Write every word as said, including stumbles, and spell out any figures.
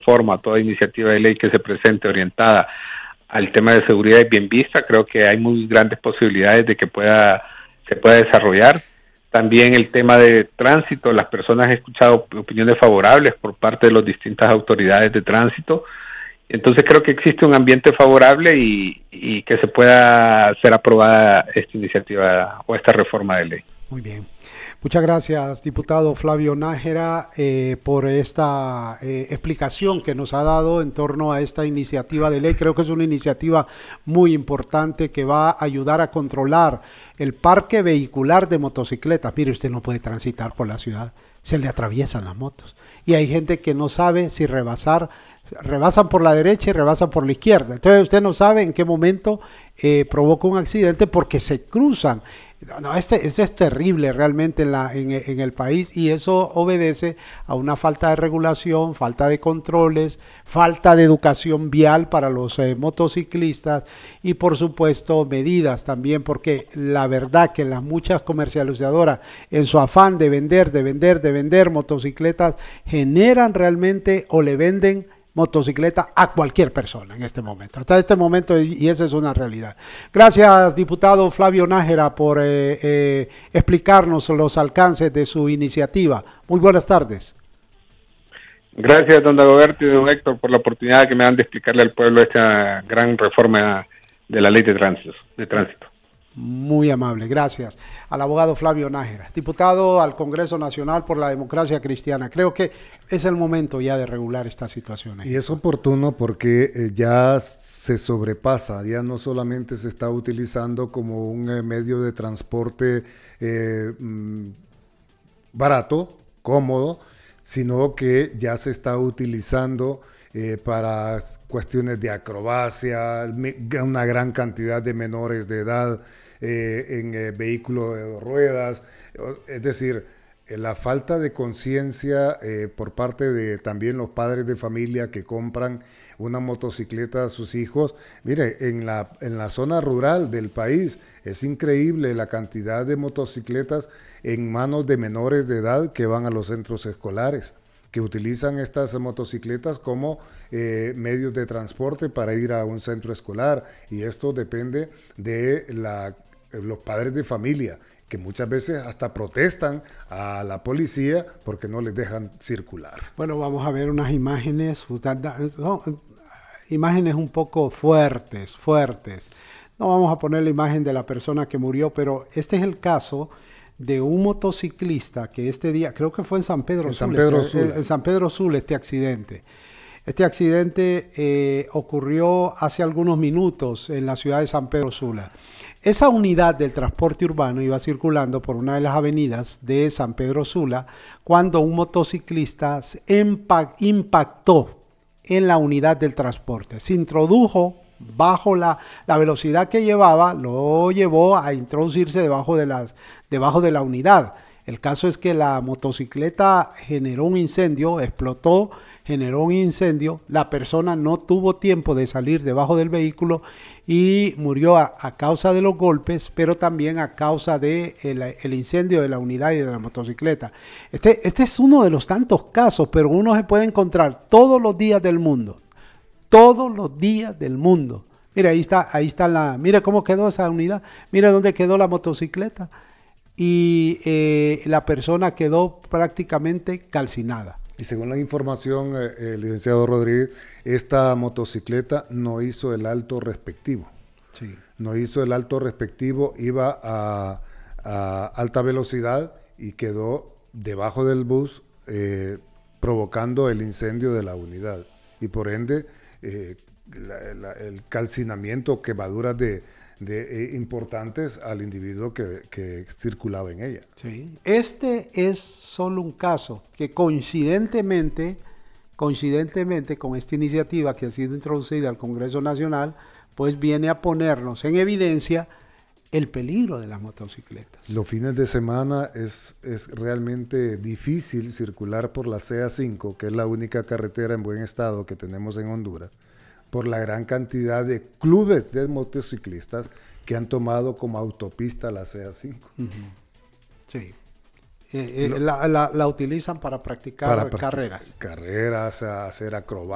forma, toda iniciativa de ley que se presente orientada al tema de seguridad es bien vista. Creo que hay muy grandes posibilidades de que pueda se pueda desarrollar. También el tema de tránsito, las personas han escuchado opiniones favorables por parte de las distintas autoridades de tránsito. Entonces creo que existe un ambiente favorable y, y que se pueda ser aprobada esta iniciativa o esta reforma de ley. Muy bien. Muchas gracias, diputado Flavio Nájera, eh, por esta eh, explicación que nos ha dado en torno a esta iniciativa de ley. Creo que es una iniciativa muy importante que va a ayudar a controlar el parque vehicular de motocicletas. Mire, usted no puede transitar por la ciudad, se le atraviesan las motos. Y hay gente que no sabe si rebasar, rebasan por la derecha y rebasan por la izquierda. Entonces usted no sabe en qué momento eh, provoca un accidente porque se cruzan. No, este, este es terrible realmente en, la, en, en el país, y eso obedece a una falta de regulación, falta de controles, falta de educación vial para los eh, motociclistas y por supuesto medidas también, porque la verdad que las muchas comercializadoras en su afán de vender, de vender, de vender motocicletas generan realmente o le venden motocicleta a cualquier persona en este momento, hasta este momento, y esa es una realidad. Gracias, diputado Flavio Nájera, por eh, eh, explicarnos los alcances de su iniciativa. Muy buenas tardes. Gracias, don Dagoberto y don Héctor, por la oportunidad que me dan de explicarle al pueblo esta gran reforma de la ley de tránsito. De tránsito. Muy amable, gracias. Al abogado Flavio Nájera, diputado al Congreso Nacional por la Democracia Cristiana. Creo que es el momento ya de regular esta situación. Y es oportuno porque eh, ya se sobrepasa, ya no solamente se está utilizando como un eh, medio de transporte eh, mm, barato, cómodo, sino que ya se está utilizando eh, para cuestiones de acrobacia, una gran cantidad de menores de edad eh, en eh, vehículos de dos ruedas. Es decir, eh, la falta de conciencia eh, por parte de también los padres de familia que compran una motocicleta a sus hijos. Mire, en la, en la zona rural del país es increíble la cantidad de motocicletas en manos de menores de edad que van a los centros escolares, que utilizan estas motocicletas como eh, medios de transporte para ir a un centro escolar, y esto depende de la, los padres de familia, que muchas veces hasta protestan a la policía porque no les dejan circular. Bueno, vamos a ver unas imágenes, no, imágenes un poco fuertes, fuertes. No vamos a poner la imagen de la persona que murió, pero este es el caso de un motociclista que este día, creo que fue en San Pedro en Sula, San Pedro este, Sula. en San Pedro Sula este accidente. Este accidente eh, ocurrió hace algunos minutos en la ciudad de San Pedro Sula. Esa unidad del transporte urbano iba circulando por una de las avenidas de San Pedro Sula cuando un motociclista impactó en la unidad del transporte. Se introdujo bajo la, la velocidad que llevaba, lo llevó a introducirse debajo de, las, debajo de la unidad. El caso es que la motocicleta generó un incendio, explotó, generó un incendio, la persona no tuvo tiempo de salir debajo del vehículo y murió a, a causa de los golpes, pero también a causa del de el incendio de la unidad y de la motocicleta. Este, este es uno de los tantos casos, pero uno se puede encontrar todos los días del mundo, todos los días del mundo. Mira, ahí está, ahí está la, mira cómo quedó esa unidad, mira dónde quedó la motocicleta y eh, la persona quedó prácticamente calcinada. Y según la información, eh, el licenciado Rodríguez, esta motocicleta no hizo el alto respectivo. Sí. No hizo el alto respectivo, iba a, a alta velocidad y quedó debajo del bus eh, provocando el incendio de la unidad. Y por ende, eh, la, la, el calcinamiento, quemaduras de, de, eh, importantes al individuo que, que circulaba en ella. Sí. Este es solo un caso que coincidentemente, coincidentemente con esta iniciativa que ha sido introducida al Congreso Nacional, pues viene a ponernos en evidencia el peligro de las motocicletas. Los fines de semana es, es realmente difícil circular por la C A cinco, que es la única carretera en buen estado que tenemos en Honduras, por la gran cantidad de clubes de motociclistas que han tomado como autopista la C A cinco. Uh-huh. Sí. Eh, eh, la, la, la utilizan para practicar para carreras. Carreras, hacer acrobacias.